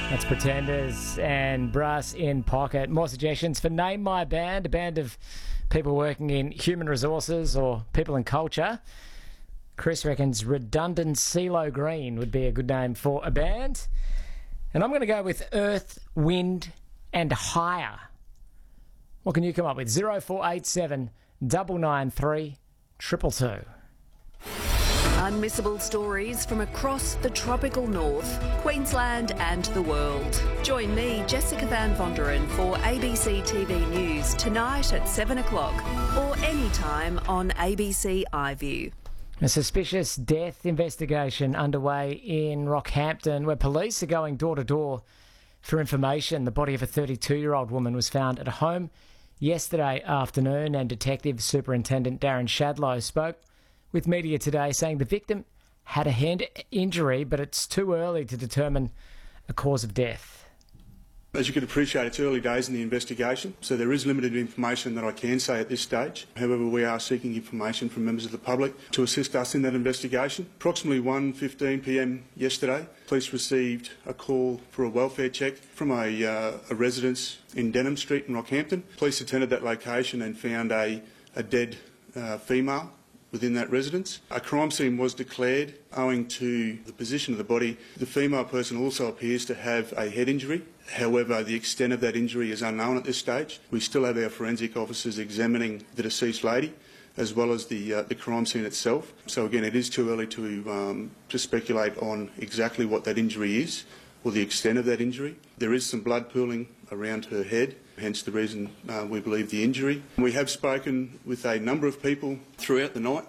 That's Pretenders and Brass in Pocket. More suggestions for Name My Band, a band of people working in human resources or people in culture. Chris reckons Redundant CeeLo Green would be a good name for a band. And I'm going to go with Earth, Wind and Higher. What can you come up with? 0487 993 222. Unmissable stories from across the tropical north, Queensland and the world. Join me, Jessica Van Vonderen, for ABC TV News tonight at 7 o'clock or anytime on ABC iView. A suspicious death investigation underway in Rockhampton, where police are going door to door for information. The body of a 32-year-old woman was found at a home yesterday afternoon, and Detective Superintendent Darren Shadlow spoke with media today, saying the victim had a hand injury, but it's too early to determine a cause of death. As you can appreciate, it's early days in the investigation, so there is limited information that I can say at this stage. However, we are seeking information from members of the public to assist us in that investigation. Approximately 1:15 p.m. yesterday, police received a call for a welfare check from a residence in Denham Street in Rockhampton. Police attended that location and found a dead female within that residence. A crime scene was declared owing to the position of the body. The female person also appears to have a head injury. However, the extent of that injury is unknown at this stage. We still have our forensic officers examining the deceased lady as well as the crime scene itself. So again, it is too early to speculate on exactly what that injury is or the extent of that injury. There is some blood pooling around her head, hence the reason we believe the injury. We have spoken with a number of people throughout the night